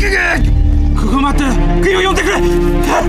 ここ待って、軍を呼んでくれ。